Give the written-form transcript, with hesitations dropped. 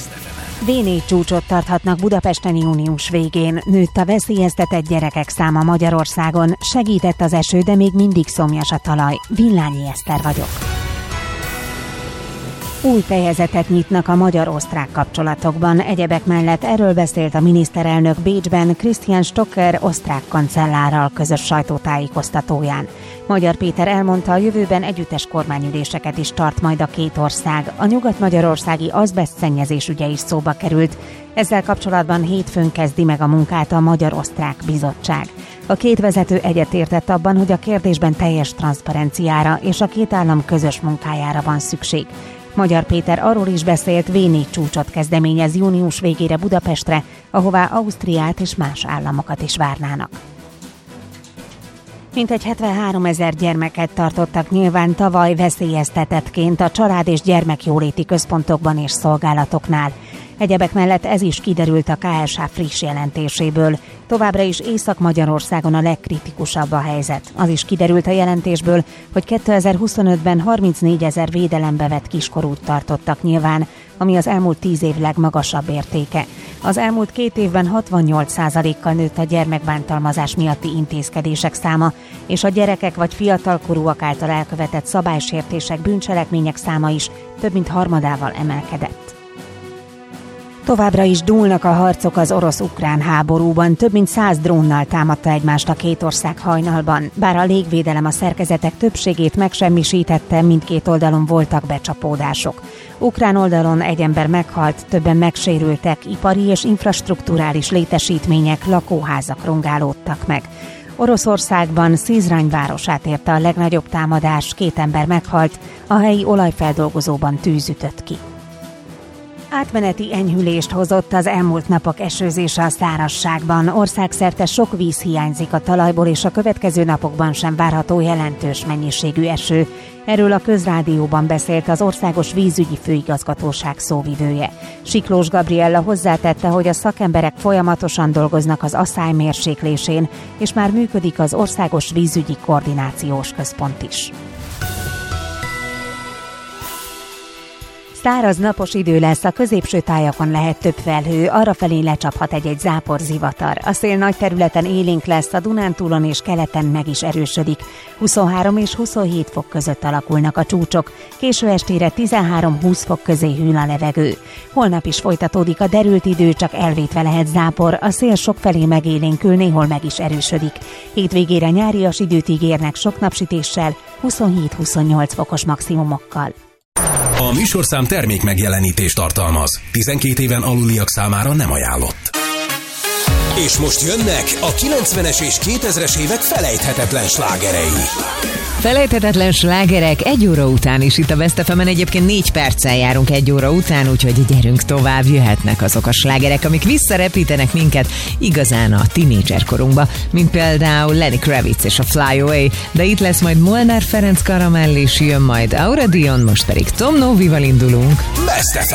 V4 csúcsot tarthatnak Budapesten június végén. Nőtt a veszélyeztetett gyerekek száma Magyarországon. Segített az eső, de még mindig szomjas a talaj. Villányi Eszter vagyok. Új fejezetet nyitnak a magyar-osztrák kapcsolatokban. Egyebek mellett erről beszélt a miniszterelnök Bécsben Christian Stocker osztrák kancellárral közös sajtótájékoztatóján. Magyar Péter elmondta, a jövőben együttes kormányüléseket is tart majd a két ország. A nyugat-magyarországi azbestszennyezés ügye is szóba került. Ezzel kapcsolatban hétfőn kezdi meg a munkát a Magyar-Osztrák Bizottság. A két vezető egyetértett abban, hogy a kérdésben teljes transzparenciára és a két állam közös munkájára van szükség. Magyar Péter arról is beszélt, V4 csúcsot kezdeményez június végére Budapestre, ahová Ausztriát és más államokat is várnának. Mintegy 73 000 gyermeket tartottak nyilván tavaly veszélyeztetettként a család- és gyermekjóléti központokban és szolgálatoknál. Egyebek mellett ez is kiderült a KSH friss jelentéséből. Továbbra is Észak-Magyarországon a legkritikusabb a helyzet. Az is kiderült a jelentésből, hogy 2025-ben 34 000 védelembe vett kiskorút tartottak nyilván, ami az elmúlt 10 év legmagasabb értéke. Az elmúlt 2 évben 68%-kal nőtt a gyermekbántalmazás miatti intézkedések száma, és a gyerekek vagy fiatalkorúak által elkövetett szabálysértések, bűncselekmények száma is több mint harmadával emelkedett. Továbbra is dúlnak a harcok az orosz-ukrán háborúban. Több mint 100 drónnal támadta egymást a két ország hajnalban. Bár a légvédelem a szerkezetek többségét megsemmisítette, mindkét oldalon voltak becsapódások. Ukrán oldalon egy ember meghalt, többen megsérültek, ipari és infrastrukturális létesítmények, lakóházak rongálódtak meg. Oroszországban Szizrany városát érte a legnagyobb támadás, 2 ember meghalt, a helyi olajfeldolgozóban tűz ütött ki. Átmeneti enyhülést hozott az elmúlt napok esőzése a szárazságban. Országszerte sok víz hiányzik a talajból, és a következő napokban sem várható jelentős mennyiségű eső. Erről a Közrádióban beszélt az Országos Vízügyi Főigazgatóság szóvivője. Siklós Gabriella hozzátette, hogy a szakemberek folyamatosan dolgoznak az asszály mérséklésén, és már működik az Országos Vízügyi Koordinációs Központ is. Száraz napos idő lesz, a középső tájakon lehet több felhő, arrafelé lecsaphat egy-egy zápor zivatar. A szél nagy területen élénk lesz, a Dunántúlon és keleten meg is erősödik. 23 és 27 fok között alakulnak a csúcsok, késő estére 13-20 fok közé hűl a levegő. Holnap is folytatódik a derült idő, csak elvétve lehet zápor, a szél sokfelé megélénkül, néhol meg is erősödik. Hétvégére nyárias időt ígérnek sok napsütéssel, 27-28 fokos maximumokkal. A műsorszám termék megjelenítést tartalmaz. 12 éven aluliak számára nem ajánlott. És most jönnek a 90-es és 2000-es évek felejthetetlen slágerei. Felejthetetlen slágerek 1 óra után is itt a Best FM-en. Egyébként 4 perccel járunk 1 óra után, úgyhogy gyerünk tovább, jöhetnek azok a slágerek, amik visszarepítenek minket igazán a tinédzserkorunkba, mint például Lenny Kravitz és a Fly Away, de itt lesz majd Molnár Ferenc Karamell, és jön majd Aura Dion, most pedig Tom Novival indulunk. Best FM.